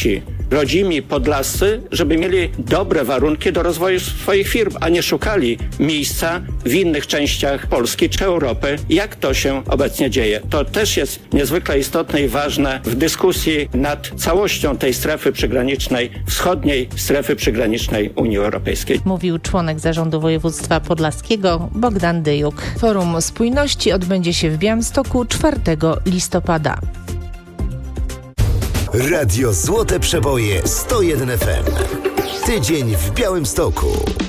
rodzimi podlascy, żeby mieli dobre warunki do rozwoju swoich firm, a nie szukali miejsca w innych częściach Polski czy Europy, jak to się obecnie dzieje. To też jest niezwykle istotne i ważne w dyskusji nad całością tej strefy przygranicznej, wschodniej strefy przygranicznej Unii Europejskiej. Mówił członek zarządu województwa podlaskiego Bogdan Dyjuk. Forum Spójności odbędzie się w Białymstoku czwartego listopada. Radio Złote Przeboje sto jeden F M. Tydzień w Białymstoku.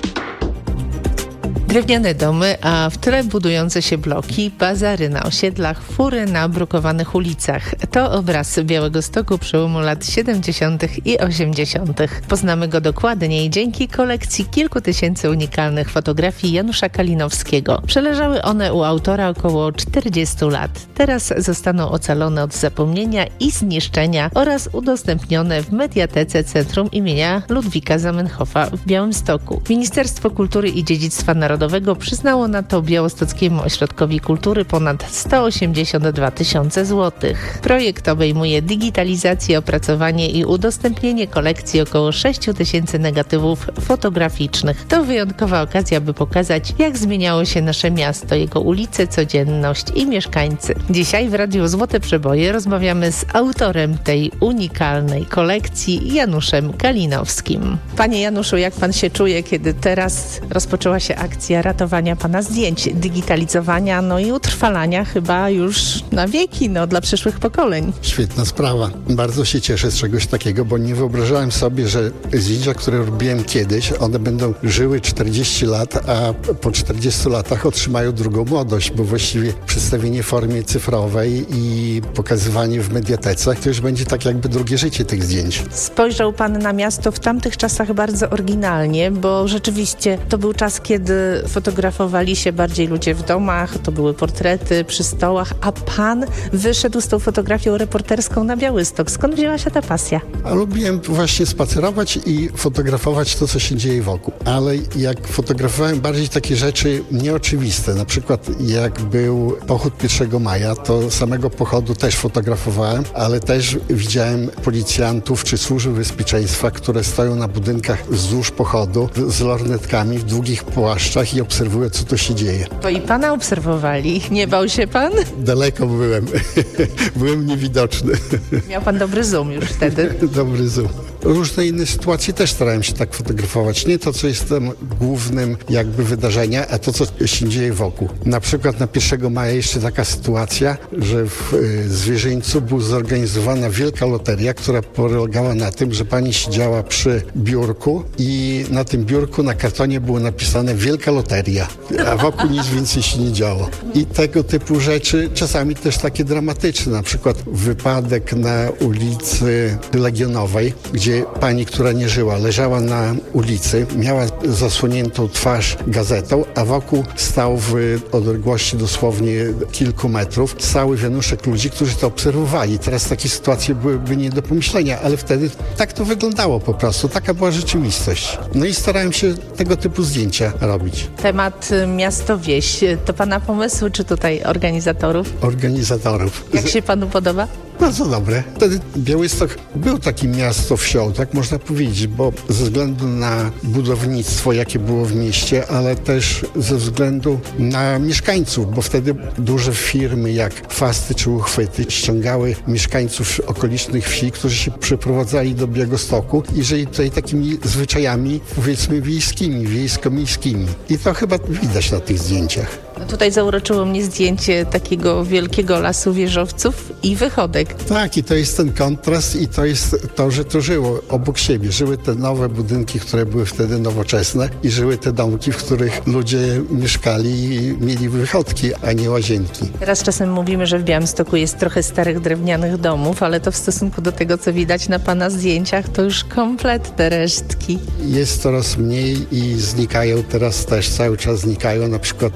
Drewniane domy, a w tle budujące się bloki, bazary na osiedlach, fury na brukowanych ulicach. To obraz Białegostoku przełomu lat siedemdziesiątych i osiemdziesiątych. Poznamy go dokładniej dzięki kolekcji kilku tysięcy unikalnych fotografii Janusza Kalinowskiego. Przeleżały one u autora około czterdziestu lat. Teraz zostaną ocalone od zapomnienia i zniszczenia oraz udostępnione w mediatece Centrum imienia Ludwika Zamenhofa w Białymstoku. Ministerstwo Kultury i Dziedzictwa Narodowego przyznało na to Białostockiemu Ośrodkowi Kultury ponad sto osiemdziesiąt dwa tysiące złotych. Projekt obejmuje digitalizację, opracowanie i udostępnienie kolekcji około sześciu tysięcy negatywów fotograficznych. To wyjątkowa okazja, by pokazać, jak zmieniało się nasze miasto, jego ulice, codzienność i mieszkańcy. Dzisiaj w Radiu Złote Przeboje rozmawiamy z autorem tej unikalnej kolekcji, Januszem Kalinowskim. Panie Januszu, jak pan się czuje, kiedy teraz rozpoczęła się akcja ratowania pana zdjęć, digitalizowania, no i utrwalania chyba już na wieki, no dla przyszłych pokoleń? Świetna sprawa. Bardzo się cieszę z czegoś takiego, bo nie wyobrażałem sobie, że zdjęcia, które robiłem kiedyś, one będą żyły czterdzieści lat, a po czterdziestu latach otrzymają drugą młodość, bo właściwie przedstawienie w formie cyfrowej i pokazywanie w mediatece to już będzie tak jakby drugie życie tych zdjęć. Spojrzał pan na miasto w tamtych czasach bardzo oryginalnie, bo rzeczywiście to był czas, kiedy fotografowali się bardziej ludzie w domach, to były portrety przy stołach, a pan wyszedł z tą fotografią reporterską na Białystok. Skąd wzięła się ta pasja? A lubiłem właśnie spacerować i fotografować to, co się dzieje wokół. Ale jak fotografowałem bardziej takie rzeczy nieoczywiste, na przykład jak był pochód pierwszego maja, to samego pochodu też fotografowałem, ale też widziałem policjantów czy służby bezpieczeństwa, które stoją na budynkach wzdłuż pochodu z lornetkami w długich płaszczach i obserwuję, co to się dzieje. To i pana obserwowali. Nie bał się pan? Daleko byłem. Byłem niewidoczny. Miał pan dobry zoom już wtedy. Dobry zoom. Różne inne sytuacje też starałem się tak fotografować. Nie to, co jest tam głównym jakby wydarzenia, a to, co się dzieje wokół. Na przykład na pierwszego maja jeszcze taka sytuacja, że w y, Zwierzyńcu była zorganizowana wielka loteria, która polegała na tym, że pani siedziała przy biurku i na tym biurku na kartonie było napisane wielka loteria, a wokół nic więcej się nie działo. I tego typu rzeczy, czasami też takie dramatyczne, na przykład wypadek na ulicy Legionowej, gdzie pani, która nie żyła, leżała na ulicy, miała zasłoniętą twarz gazetą, a wokół stał w odległości dosłownie kilku metrów cały wianuszek ludzi, którzy to obserwowali. Teraz takie sytuacje byłyby nie do pomyślenia, ale wtedy tak to wyglądało po prostu. Taka była rzeczywistość. No i starałem się tego typu zdjęcia robić. Temat miasto-wieś, to pana pomysł, czy tutaj organizatorów? Organizatorów. Jak się panu podoba? Bardzo dobre. Wtedy Białystok był takim miasto-wsią, tak można powiedzieć, bo ze względu na budownictwo, jakie było w mieście, ale też ze względu na mieszkańców, bo wtedy duże firmy jak Fasty czy Uchwyty ściągały mieszkańców okolicznych wsi, którzy się przeprowadzali do Białegostoku i żyli tutaj takimi zwyczajami, powiedzmy, wiejskimi, wiejsko-miejskimi. I to chyba widać na tych zdjęciach. No tutaj zauroczyło mnie zdjęcie takiego wielkiego lasu wieżowców i wychodek. Tak, i to jest ten kontrast i to jest to, że to żyło obok siebie. Żyły te nowe budynki, które były wtedy nowoczesne i żyły te domki, w których ludzie mieszkali i mieli wychodki, a nie łazienki. Teraz czasem mówimy, że w Białymstoku jest trochę starych drewnianych domów, ale to w stosunku do tego, co widać na pana zdjęciach, to już kompletne resztki. Jest coraz mniej i znikają teraz też, cały czas znikają, na przykład ulica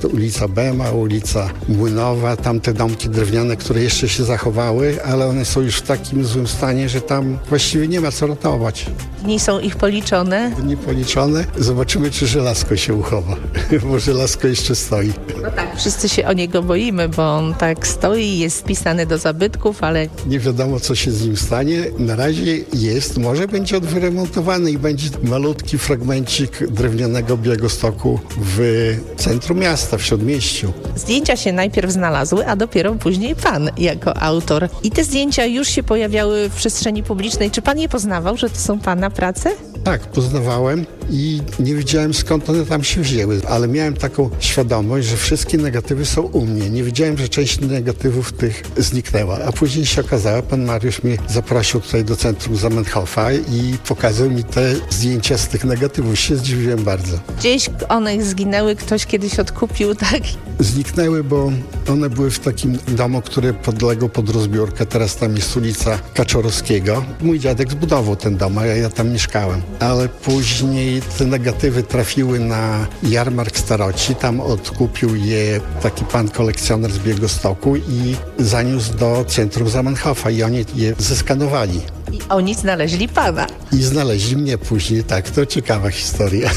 Bema, ulica Młynowa, tamte domki drewniane, które jeszcze się zachowały, ale one są już w takim złym stanie, że tam właściwie nie ma co ratować. Dni są ich policzone. Dni policzone. Zobaczymy, czy żelazko się uchowa, bo żelazko jeszcze stoi. No tak, wszyscy się o niego boimy, bo on tak stoi, jest wpisany do zabytków, ale... Nie wiadomo, co się z nim stanie. Na razie jest, może będzie odwyremontowany i będzie malutki fragmencik drewnianego Białegostoku w centrum miasta, w Śródmieściu. Zdjęcia się najpierw znalazły, a dopiero później pan jako autor. I te zdjęcia już się pojawiały w przestrzeni publicznej. Czy pan je poznawał, że to są pana prace? Tak, poznawałem i nie wiedziałem, skąd one tam się wzięły, ale miałem taką świadomość, że wszystkie negatywy są u mnie. Nie wiedziałem, że część negatywów tych zniknęła, a później się okazało, pan Mariusz mnie zaprosił tutaj do centrum Zamenhofa i pokazał mi te zdjęcia z tych negatywów. Się zdziwiłem bardzo. Gdzieś one zginęły, ktoś kiedyś odkupił, tak? Zniknęły, bo one były w takim domu, który podlegał pod rozbiórkę. Teraz tam jest ulica Kaczorowskiego. Mój dziadek zbudował ten dom, a ja tam mieszkałem. Ale później te negatywy trafiły na jarmark Staroci. Tam odkupił je taki pan kolekcjoner z Białegostoku i zaniósł do centrum Zamenhofa i oni je zeskanowali. I oni znaleźli pana. I znaleźli mnie później, tak, to ciekawa historia.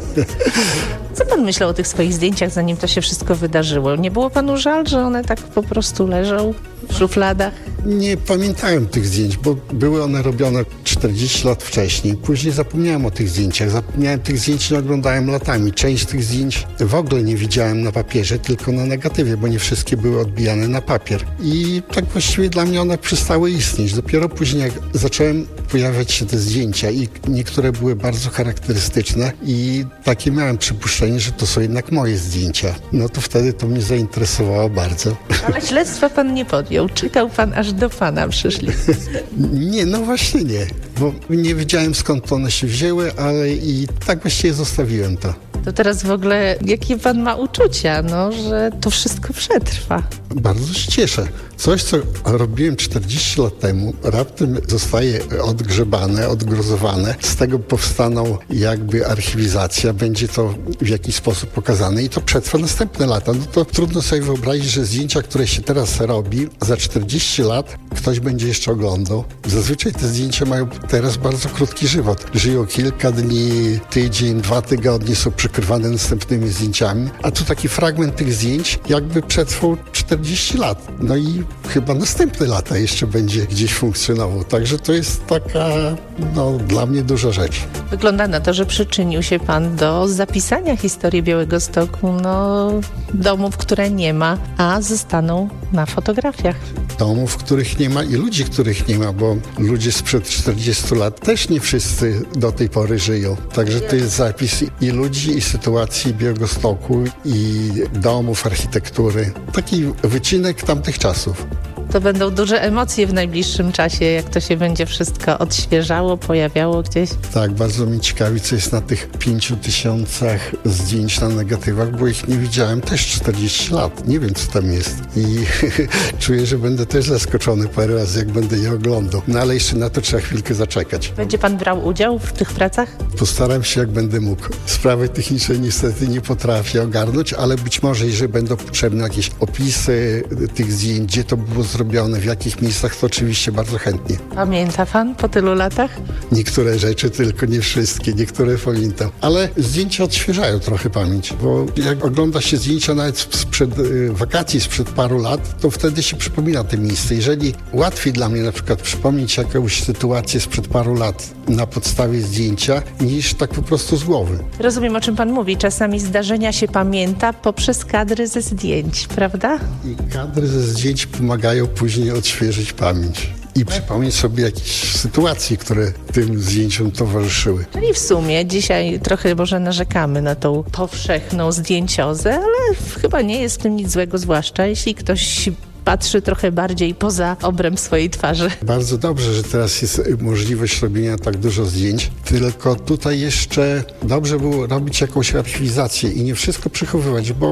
Co pan myślał o tych swoich zdjęciach, zanim to się wszystko wydarzyło? Nie było panu żal, że one tak po prostu leżą w szufladach? Nie pamiętałem tych zdjęć, bo były one robione czterdzieści lat wcześniej. Później zapomniałem o tych zdjęciach. Zapomniałem tych zdjęć, nie oglądałem latami. Część tych zdjęć w ogóle nie widziałem na papierze, tylko na negatywie, bo nie wszystkie były odbijane na papier. I tak właściwie dla mnie one przestały istnieć. Dopiero później, jak zacząłem pojawiać się te zdjęcia i niektóre były bardzo charakterystyczne i takie miałem przypuszczenie, że to są jednak moje zdjęcia. No to wtedy to mnie zainteresowało bardzo. Ale śledztwa pan nie podjął. Czekał pan, aż do pana przyszli. Nie, no właśnie nie, bo nie wiedziałem, skąd one się wzięły, ale i tak właściwie zostawiłem to. To teraz w ogóle jakie pan ma uczucia, no, że to wszystko przetrwa? Bardzo się cieszę. Coś, co robiłem czterdzieści lat temu, raptem zostaje odgrzebane, odgruzowane. Z tego powstaną jakby archiwizacja, będzie to w jakiś sposób pokazane i to przetrwa następne lata. No to trudno sobie wyobrazić, że zdjęcia, które się teraz robi, za czterdzieści lat ktoś będzie jeszcze oglądał. Zazwyczaj te zdjęcia mają teraz bardzo krótki żywot. Żyją kilka dni, tydzień, dwa tygodnie, są przykrywane następnymi zdjęciami, a tu taki fragment tych zdjęć jakby przetrwał czterdzieści lat. No i chyba następne lata jeszcze będzie gdzieś funkcjonował. Także to jest taka, no, dla mnie duża rzecz. Wygląda na to, że przyczynił się pan do zapisania historii Białegostoku, no, domów, które nie ma, a zostaną na fotografiach. Domów, których nie ma i ludzi, których nie ma, bo ludzie sprzed czterdziestu lat też nie wszyscy do tej pory żyją. Także to jest zapis i ludzi, i sytuacji Białegostoku, i domów, architektury. Taki wycinek tamtych czasów. To będą duże emocje w najbliższym czasie, jak to się będzie wszystko odświeżało, pojawiało gdzieś. Tak, bardzo mnie ciekawi, co jest na tych pięciu tysiącach zdjęć na negatywach, bo ich nie widziałem też czterdzieści lat. Nie wiem, co tam jest. I czuję, że będę też zaskoczony parę razy, jak będę je oglądał. No ale jeszcze na to trzeba chwilkę zaczekać. Będzie pan brał udział w tych pracach? Postaram się, jak będę mógł. Sprawy techniczne niestety nie potrafię ogarnąć, ale być może, jeżeli będą potrzebne jakieś opisy tych zdjęć, gdzie to było zrobione, w jakich miejscach, to oczywiście bardzo chętnie. Pamięta pan po tylu latach? Niektóre rzeczy, tylko nie wszystkie, niektóre pamiętam. Ale zdjęcia odświeżają trochę pamięć, bo jak ogląda się zdjęcia nawet sprzed y, wakacji, sprzed paru lat, to wtedy się przypomina te miejsce. Jeżeli łatwiej dla mnie na przykład przypomnieć jakąś sytuację sprzed paru lat na podstawie zdjęcia, niż tak po prostu z głowy. Rozumiem, o czym pan mówi. Czasami zdarzenia się pamięta poprzez kadry ze zdjęć, prawda? I kadry ze zdjęć pomagają później odświeżyć pamięć i przypomnieć sobie jakieś sytuacje, które tym zdjęciom towarzyszyły. Czyli w sumie dzisiaj trochę może narzekamy na tą powszechną zdjęciozę, ale chyba nie jest w tym nic złego, zwłaszcza jeśli ktoś patrzy trochę bardziej poza obręb swojej twarzy. Bardzo dobrze, że teraz jest możliwość robienia tak dużo zdjęć, tylko tutaj jeszcze dobrze było robić jakąś archiwizację i nie wszystko przechowywać, bo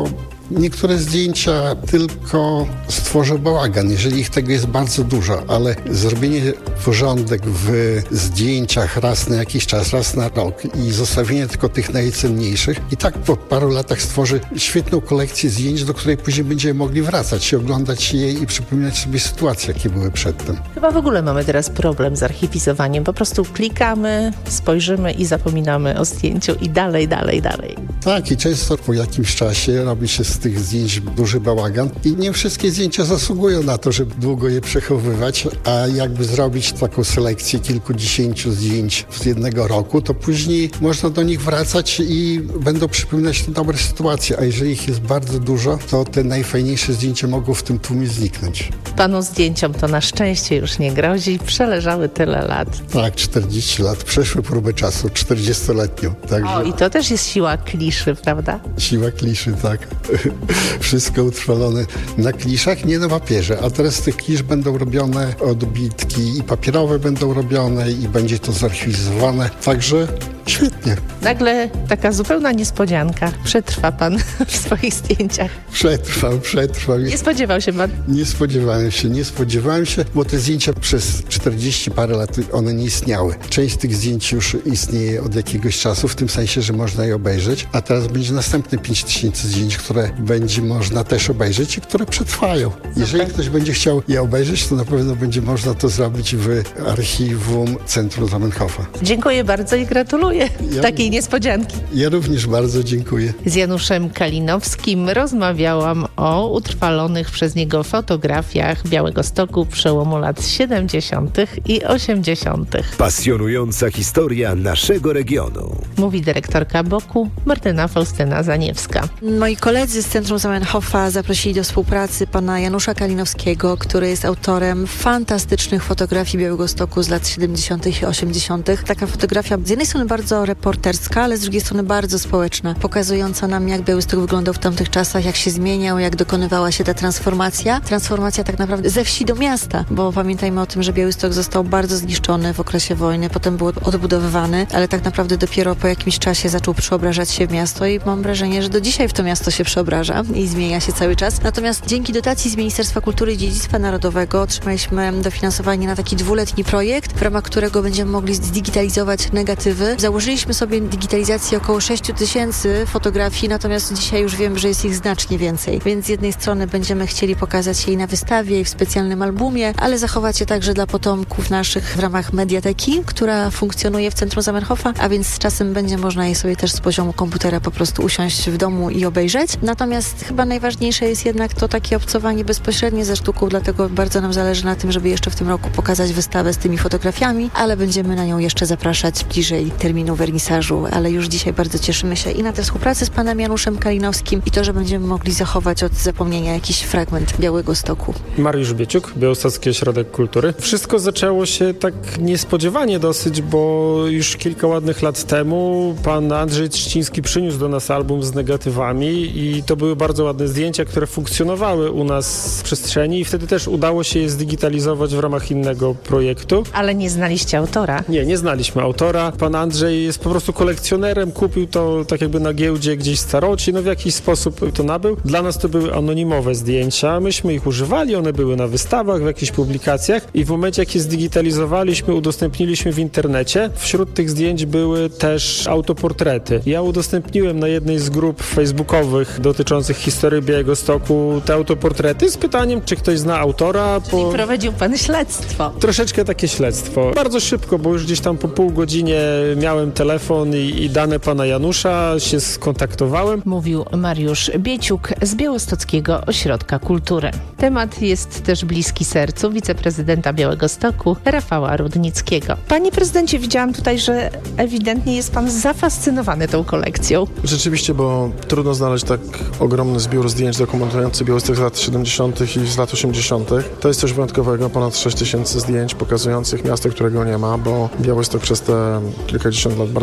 Niektóre zdjęcia tylko stworzą bałagan, jeżeli ich tego jest bardzo dużo, ale zrobienie porządek w zdjęciach raz na jakiś czas, raz na rok i zostawienie tylko tych najcenniejszych i tak po paru latach stworzy świetną kolekcję zdjęć, do której później będziemy mogli wracać i oglądać je i przypominać sobie sytuacje, jakie były przedtem. Chyba w ogóle mamy teraz problem z archiwizowaniem. Po prostu klikamy, spojrzymy i zapominamy o zdjęciu i dalej, dalej, dalej. Tak, i często po jakimś czasie robi się z tych zdjęć duży bałagan i nie wszystkie zdjęcia zasługują na to, żeby długo je przechowywać, a jakby zrobić taką selekcję kilkudziesięciu zdjęć z jednego roku, to później można do nich wracać i będą przypominać te dobre sytuacje, a jeżeli ich jest bardzo dużo, to te najfajniejsze zdjęcia mogą w tym tłumie zniknąć. Panu zdjęciom to na szczęście już nie grozi, przeleżały tyle lat. Tak, czterdzieści lat, przeszły próbę czasu, czterdziestoletnią. Także... O, i to też jest siła kliszy, prawda? Siła kliszy, tak. Wszystko utrwalone na kliszach, nie na papierze, a teraz z tych klisz będą robione odbitki i papierowe będą robione i będzie to zarchiwizowane, także świetnie. Nagle taka zupełna niespodzianka. Przetrwa pan w swoich zdjęciach. Przetrwam, przetrwam. Nie spodziewał się pan? Nie spodziewałem się, nie spodziewałem się, bo te zdjęcia przez czterdzieści parę lat one nie istniały. Część z tych zdjęć już istnieje od jakiegoś czasu, w tym sensie, że można je obejrzeć, a teraz będzie następne pięć tysięcy zdjęć, które będzie można też obejrzeć i które przetrwają. Jeżeli ktoś będzie chciał je obejrzeć, to na pewno będzie można to zrobić w archiwum Centrum Zamenhofa. Dziękuję bardzo i gratuluję ja, takiej niespodzianki. Ja również bardzo dziękuję. Z Januszem Kalinowskim rozmawiałam o utrwalonych przez niego fotografiach Białegostoku przełomu lat siedemdziesiątych i osiemdziesiątych. Pasjonująca historia naszego regionu. Mówi dyrektorka Boku Martyna Faustyna Zaniewska. Moi koledzy z Centrum Zamenhofa zaprosili do współpracy pana Janusza Kalinowskiego, który jest autorem fantastycznych fotografii Białegostoku z lat siedemdziesiątych i osiemdziesiątych. Taka fotografia z jednej strony bardzo reporterska, ale z drugiej strony bardzo społeczna, pokazująca nam, jak Białystok wyglądał w tamtych czasach, jak się zmieniał, jak dokonywała się ta transformacja. Transformacja tak naprawdę ze wsi do miasta, bo pamiętajmy o tym, że Białystok został bardzo zniszczony w okresie wojny, potem był odbudowywany, ale tak naprawdę dopiero po jakimś czasie zaczął przeobrażać się w miasto i mam wrażenie, że do dzisiaj w to miasto się przeobraża i zmienia się cały czas. Natomiast dzięki dotacji z Ministerstwa Kultury i Dziedzictwa Narodowego otrzymaliśmy dofinansowanie na taki dwuletni projekt, w ramach którego będziemy mogli zdigitalizować negatywy. Założyliśmy sobie digitalizację około sześć tysięcy fotografii, natomiast dzisiaj już wiem, że jest ich znacznie więcej. Więc z jednej strony będziemy chcieli pokazać je i na wystawie, i w specjalnym albumie, ale zachować je także dla potomków naszych w ramach mediateki, która funkcjonuje w Centrum Zamenhofa, a więc z czasem będzie można je sobie też z poziomu komputera po prostu usiąść w domu i obejrzeć. Natomiast chyba najważniejsze jest jednak to takie obcowanie bezpośrednie ze sztuką, dlatego bardzo nam zależy na tym, żeby jeszcze w tym roku pokazać wystawę z tymi fotografiami, ale będziemy na nią jeszcze zapraszać bliżej terminu wernisażu, ale już dzisiaj bardzo cieszymy się i na tę współpracę z panem Januszem Kalinowskim i to, że będziemy mogli zachować od zapomnienia jakiś fragment Białegostoku. Mariusz Bieciuk, Białostocki Ośrodek Kultury. Wszystko zaczęło się tak niespodziewanie dosyć, bo już kilka ładnych lat temu pan Andrzej Trzciński przyniósł do nas album z negatywami i to były bardzo ładne zdjęcia, które funkcjonowały u nas w przestrzeni i wtedy też udało się je zdigitalizować w ramach innego projektu. Ale nie znaliście autora? Nie, nie znaliśmy autora. Pan Andrzej jest po prostu kolekcjonerem, kupił to tak jakby na giełdzie gdzieś w Staroci, no w jakiś sposób to nabył. Dla nas to były anonimowe zdjęcia, myśmy ich używali, one były na wystawach, w jakichś publikacjach i w momencie jak je zdigitalizowaliśmy, udostępniliśmy w internecie, wśród tych zdjęć były też autoportrety. Ja udostępniłem na jednej z grup facebookowych dotyczących historii Białegostoku te autoportrety z pytaniem, czy ktoś zna autora. Czyli po... prowadził pan śledztwo. Troszeczkę takie śledztwo. Bardzo szybko, bo już gdzieś tam po pół godzinie miałem telefon i, i dane pana Janusza, się skontaktowałem. Mówił Mariusz Bieciuk z Białostockiego Ośrodka Kultury. Temat jest też bliski sercu wiceprezydenta Białegostoku, Rafała Rudnickiego. Panie prezydencie, widziałam tutaj, że ewidentnie jest pan zafascynowany tą kolekcją. Rzeczywiście, bo trudno znaleźć tak ogromny zbiór zdjęć dokumentujący Białystok z lat siedemdziesiątych i z lat osiemdziesiątych. To jest coś wyjątkowego, ponad sześć tysięcy zdjęć pokazujących miasto, którego nie ma, bo Białystok przez te kilkadziesiąt lat bardzo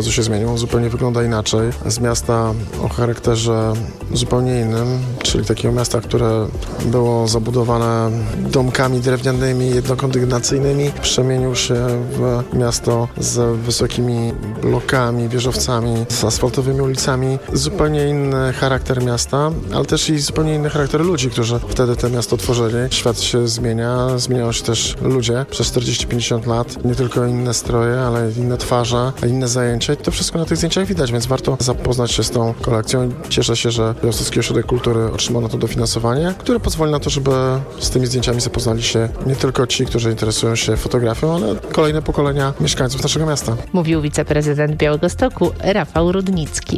bardzo się zmienił, zupełnie wygląda inaczej. Z miasta o charakterze zupełnie innym, czyli takiego miasta, które było zabudowane domkami drewnianymi, jednokondygnacyjnymi, przemienił się w miasto z wysokimi blokami, wieżowcami, z asfaltowymi ulicami. Zupełnie inny charakter miasta, ale też i zupełnie inny charakter ludzi, którzy wtedy to miasto tworzyli. Świat się zmienia, zmieniają się też ludzie przez czterdzieści pięćdziesiąt lat. Nie tylko inne stroje, ale inne twarze, inne zajęcia. I to wszystko na tych zdjęciach widać, więc warto zapoznać się z tą kolekcją. Cieszę się, że Białostocki Ośrodek Kultury otrzymał na to dofinansowanie, które pozwoli na to, żeby z tymi zdjęciami zapoznali się nie tylko ci, którzy interesują się fotografią, ale kolejne pokolenia mieszkańców naszego miasta. Mówił wiceprezydent Białegostoku Rafał Rudnicki.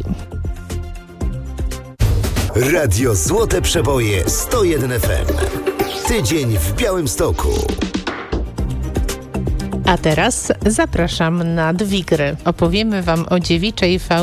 Radio Złote Przeboje sto jeden F M. Tydzień w Białymstoku. A teraz zapraszam na Dwigry. Opowiemy Wam o dziewiczej faunie